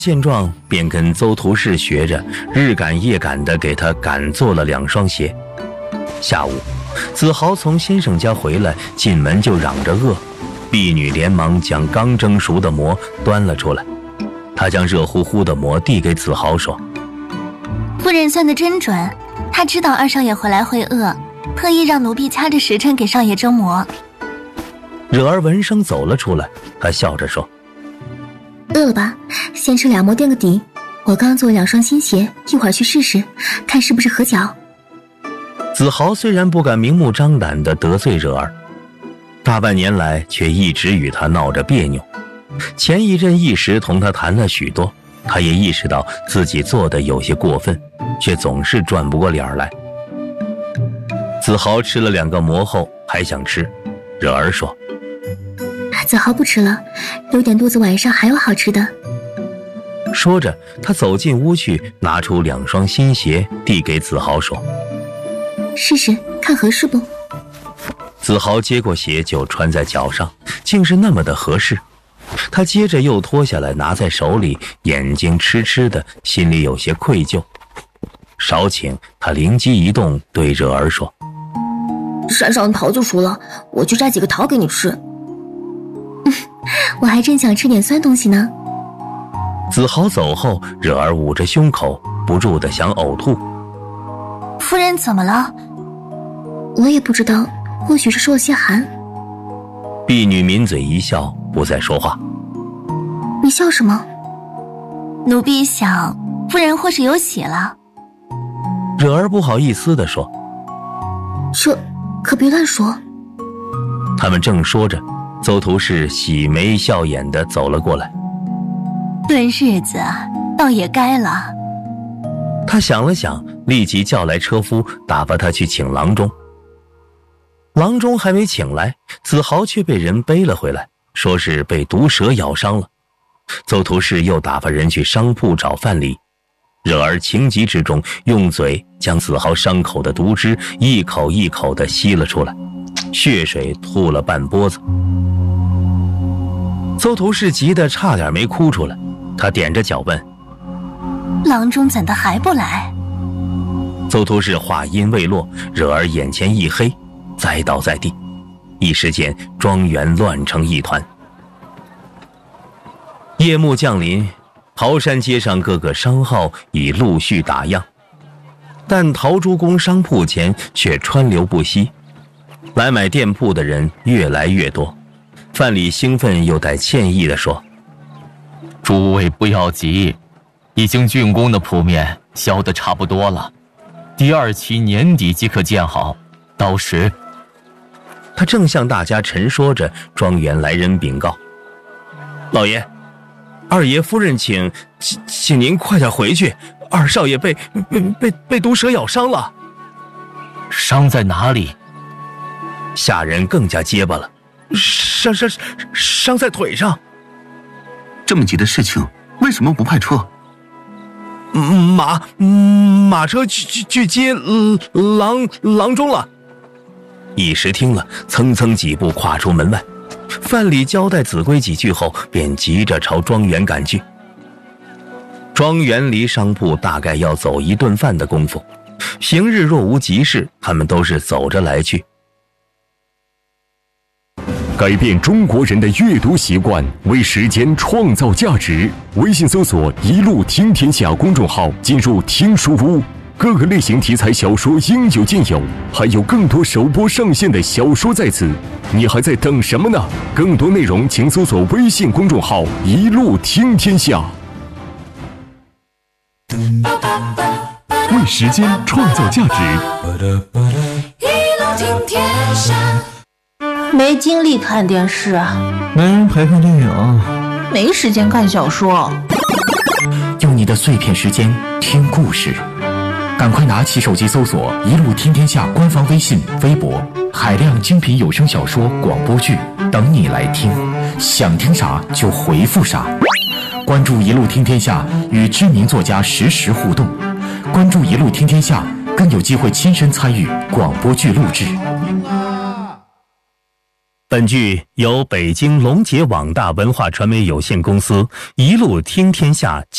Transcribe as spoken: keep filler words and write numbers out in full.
见状，便跟邹图式学着，日赶夜赶地给他赶做了两双鞋。下午，子豪从先生家回来，进门就嚷着饿。婢女连忙将刚蒸熟的馍端了出来，她将热乎乎的馍递给子豪，说：“ 夫人算得真准，她知道二少爷回来会饿，特意让奴婢掐着时辰给少爷蒸馍。” 惹儿闻声走了出来，她笑着说：“ 饿了吧？先吃俩馍垫个底。我刚做了两双新鞋，一会儿去试试，看是不是合脚。” 子豪虽然不敢明目张胆地得罪惹儿，大半年来却一直与他闹着别扭。前一阵一时同他谈了许多，他也意识到自己做的有些过分，却总是转不过脸来。子豪吃了两个馍后还想吃，惹儿说：“ 子豪不吃了，留点肚子，晚上还有好吃的。” 说着，他走进屋去，拿出两双新鞋递给子豪，说：“ 试试看合适不？” 子豪接过鞋就穿在脚上，竟是那么的合适。他接着又脱下来拿在手里，眼睛痴痴的，心里有些愧疚。少顷，他灵机一动，对惹儿说：“ 山上的桃就熟了，我去摘几个桃给你吃。”我还真想吃点酸东西呢。 子豪走后，惹儿捂着胸口，不住的想呕吐。 夫人怎么了？ 我也不知道，或许是受了些寒。 婢女抿嘴一笑，不再说话。 你笑什么？ 奴婢想，夫人或是有喜了。 惹儿不好意思地说：“ 这可别乱说。” 他们正说着，邹图式喜眉笑眼地走了过来。 论日子，倒也该了。 他想了想，立即叫来车夫，打发他去请郎中。郎中还没请来，子豪却被人背了回来，说是被毒蛇咬伤了。邹图式又打发人去商铺找范蠡。惹儿情急之中，用嘴将子豪伤口的毒汁一口一口地吸了出来，血水吐了半波子。邹图式急得差点没哭出来，他踮着脚问：“ 郎中怎的还不来？” 邹图式话音未落，惹儿眼前一黑，栽倒在地，一时间庄园乱成一团。夜幕降临，桃山街上各个商号已陆续打烊，但陶朱公商铺前却川流不息，来买店铺的人越来越多。范蠡兴奋又带歉意地说：“ 诸位不要急，已经竣工的铺面销得差不多了，第二期年底即可建好，到时……” 他正向大家陈说着，庄园来人禀告：“老爷，二爷夫人请请请您快点回去，二少爷被被被被毒蛇咬伤了。”“ 伤在哪里？” 下人更加结巴了：“伤伤伤在腿上。”“ 这么急的事情，为什么不派车？”“ 马马车去去去接郎郎中了。”一时听了，蹭蹭几步跨出门外。范蠡交代子规几句后，便急着朝庄园赶去。庄园离商铺大概要走一顿饭的功夫，平日若无急事，他们都是走着来去。 改变中国人的阅读习惯，为时间创造价值。微信搜索“一路听天下”公众号，进入听书屋，各个类型题材小说应有尽有，还有更多首播上线的小说在此，你还在等什么呢？更多内容请搜索微信公众号“一路听天下”。为时间创造价值， 一路听天下。 没精力看电视， 没人陪看电影， 没时间看小说。 用你的碎片时间听故事，赶快拿起手机搜索“一路听天下”官方微信、微博，海量精品有声小说、广播剧等你来听，想听啥就回复啥。关注“一路听天下”，与知名作家实时互动。关注“一路听天下”，更有机会亲身参与广播剧录制。 本剧由北京龙杰网大文化传媒有限公司一路听天下